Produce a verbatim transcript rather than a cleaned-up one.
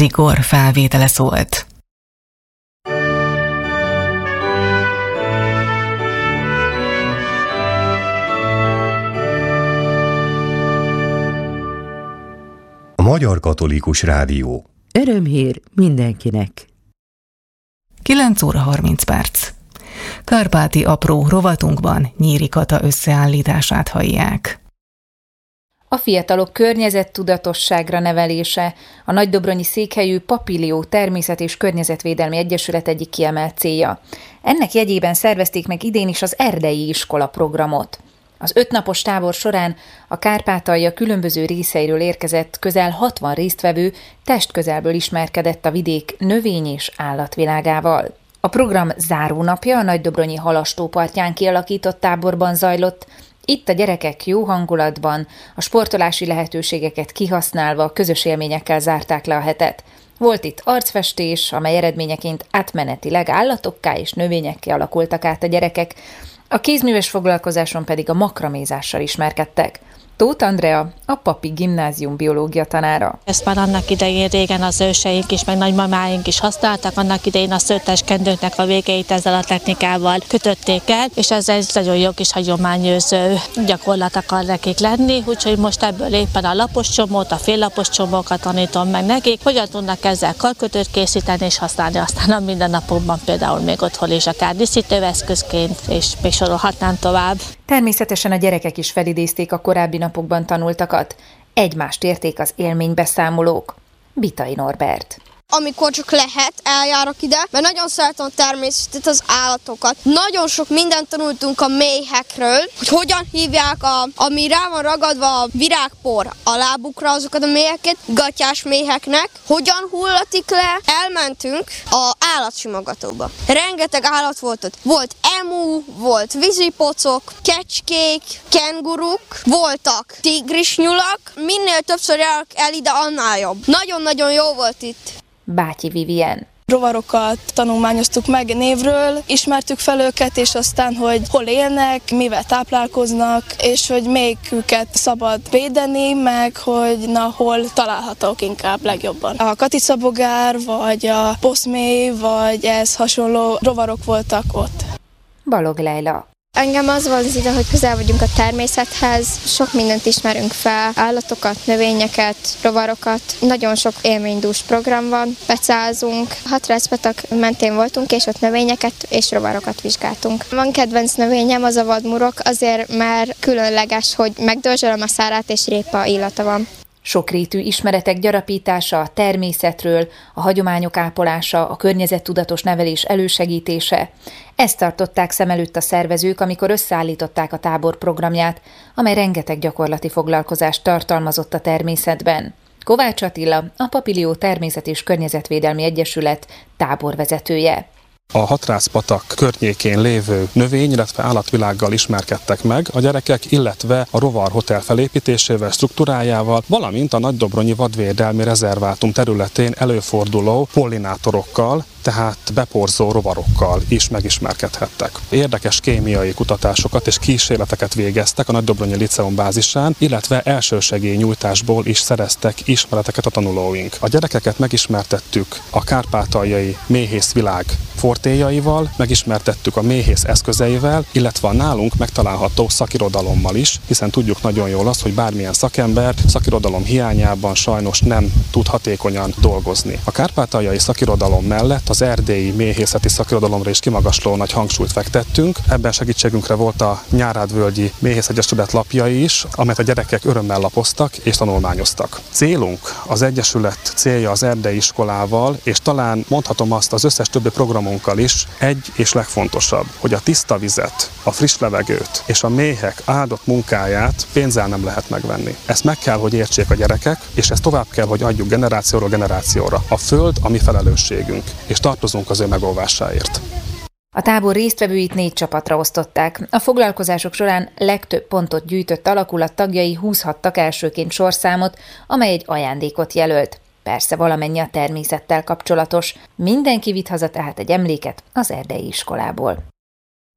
Zikor felvétele szólt. A Magyar Katolikus Rádió. Örömhír mindenkinek. kilenc óra harminc perc. Kárpáti apró rovatunkban Nyíri Kata összeállítását hallják. A fiatalok környezettudatosságra nevelése a nagydobronyi székhelyű Papilió Természet- és Környezetvédelmi Egyesület egyik kiemelt célja. Ennek jegyében szervezték meg idén is az erdei iskola programot. Az ötnapos tábor során a Kárpátalja különböző részeiről érkezett közel hatvan résztvevő testközelből ismerkedett a vidék növény- és állatvilágával. A program zárónapja a nagydobronyi Halastópartján kialakított táborban zajlott. Itt a gyerekek jó hangulatban, a sportolási lehetőségeket kihasználva közös élményekkel zárták le a hetet. Volt itt arcfestés, amely eredményeként átmenetileg állatokká és növényekké alakultak át a gyerekek, a kézműves foglalkozáson pedig a makramézással ismerkedtek. Tóth Andrea, a Papi Gimnázium biológia tanára. Ezt már annak idején régen az őseink is, meg nagymamáink is használtak, annak idején a szőttes kendőknek a végeit ezzel a technikával kötötték el, és ez egy nagyon jó kis hagyományőrző gyakorlat akar nekik lenni, úgyhogy most ebből éppen a lapos csomót, a féllapos csomókat tanítom meg nekik, hogyan tudnak ezzel karkötőt készíteni és használni aztán a mindennapokban, például még otthon is akár díszítőeszközként, és még sorolhatnám tovább. Természetesen a gyerekek is felidézték a korábbi napokban tanultakat. Egymást érték az élménybeszámolók. Bitai Norbert. Amikor csak lehet, eljárok ide, mert nagyon szeretem a természetet, az állatokat. Nagyon sok mindent tanultunk a méhekről, hogy hogyan hívják, a, ami rá van ragadva a virágpor a lábukra, azokat a méheket, gatyás méheknek, hogyan hullatik le. Elmentünk a állatsimogatóba. Rengeteg állat volt ott. Volt emu, volt vízipocok, kecskék, kenguruk, voltak tigrisnyulak. Minél többször járok el ide, annál jobb. Nagyon-nagyon jó volt itt. Bátyi Vivien. Rovarokat tanulmányoztuk meg névről, ismertük fel őket, és aztán, hogy hol élnek, mivel táplálkoznak, és hogy melyiküket szabad védeni, meg hogy na, hol találhatók inkább legjobban. A katicabogár, vagy a boszmély, vagy ez hasonló rovarok voltak ott. Balog Leila. Engem az vonz ide, hogy közel vagyunk a természethez, sok mindent ismerünk fel, állatokat, növényeket, rovarokat. Nagyon sok élménydús program van, becázunk, Hatrászpatak mentén voltunk, és ott növényeket és rovarokat vizsgáltunk. Van kedvenc növényem, az a vadmurok, azért mert különleges, hogy megdörzsölöm a szárát, és répa illata van. Sokrétű ismeretek gyarapítása a természetről, a hagyományok ápolása, a környezettudatos nevelés elősegítése. Ezt tartották szem előtt a szervezők, amikor összeállították a tábor programját, amely rengeteg gyakorlati foglalkozást tartalmazott a természetben. Kovács Attila, a Papilió Természet- és Környezetvédelmi Egyesület táborvezetője. A Hatrászpatak környékén lévő növény, illetve állatvilággal ismerkedtek meg a gyerekek, illetve a Rovar Hotel felépítésével, struktúrájával, valamint a Nagydobronyi Vadvédelmi Rezervátum területén előforduló pollinátorokkal, tehát beporzó rovarokkal is megismerkedhettek. Érdekes kémiai kutatásokat és kísérleteket végeztek a Nagydobronyi Liceum bázisán, illetve elsősegélynyújtásból is szereztek ismereteket a tanulóink. A gyerekeket megismertettük a kárpátaljai méhészvilág fortéjaival, megismertettük a méhész eszközeivel, illetve a nálunk megtalálható szakirodalommal is, hiszen tudjuk nagyon jól azt, hogy bármilyen szakember szakirodalom hiányában sajnos nem tud hatékonyan dolgozni. A kárpátaljai szakirodalom mellett az erdélyi méhészeti szakirodalomra is kimagasló nagy hangsúlyt fektettünk. Ebben segítségünkre volt a Nyárádvölgyi Méhészegyesület lapjai is, amelyet a gyerekek örömmel lapoztak és tanulmányoztak. Célunk, az Egyesület célja az erdei iskolával, és talán mondhatom azt az összes többi programunkkal is, egy és legfontosabb, hogy a tiszta vizet, a friss levegőt és a méhek áldott munkáját pénzzel nem lehet megvenni. Ezt meg kell, hogy értsék a gyerekek, és ezt tovább kell, hogy adjuk generációról generációra. A föld a mi felelősségünk, és tartozunk az ő megóvásáért. A tábor résztvevőit négy csapatra osztották. A foglalkozások során legtöbb pontot gyűjtött alakulat tagjai húzhattak elsőként sorszámot, amely egy ajándékot jelölt. Persze valamennyi a természettel kapcsolatos. Mindenki vitt haza tehát egy emléket az erdei iskolából.